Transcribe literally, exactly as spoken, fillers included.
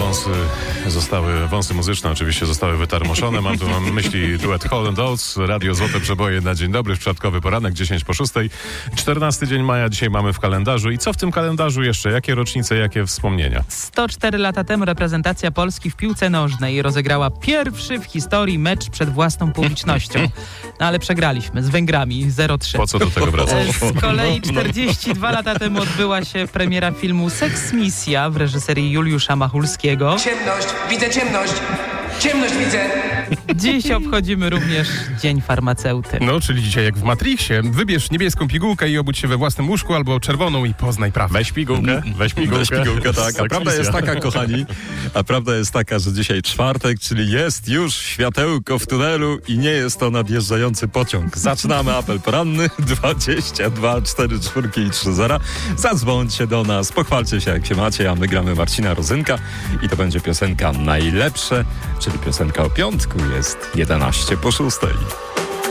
wąsy zostały, wąsy muzyczne oczywiście zostały wytarmoszone. Mam tu na myśli duet Holland Oates, Radio Złote Przeboje na dzień dobry, w czwartkowy poranek, dziesięć po szóstej. czternasty dzień maja dzisiaj mamy w kalendarzu. I co w tym kalendarzu jeszcze? Jakie rocznice, jakie wspomnienia? sto cztery lata temu reprezentacja Polski w piłce nożnej rozegrała pierwszy w historii mecz przed własną publicznością. No ale przegraliśmy z Węgrami zero trzy. Po co do tego wracać? Z kolei czterdzieści dwa lata temu odbyła się premiera filmu Seks Misja w reżyserii Juliusza Machulskiego. Ciemność, widzę ciemność. Ciemność widzę. Dziś obchodzimy również Dzień Farmaceuty. No, czyli dzisiaj jak w Matrixie. Wybierz niebieską pigułkę i obudź się we własnym łóżku, albo czerwoną i poznaj prawdę. Weź pigułkę, weź pigułkę. Weź pigułkę, tak. A Seks prawda misja. jest taka, kochani, a prawda jest taka, że dzisiaj czwartek, czyli jest już światełko w tunelu i nie jest to nadjeżdżający pociąg. Zaczynamy apel poranny dwadzieścia dwa cztery cztery i trzy zero. Zadzwońcie do nas, pochwalcie się jak się macie, a my gramy Marcina Rozynka i to będzie piosenka Najlepsze, czyli piosenka o piątku jest jedenaście po szóstej.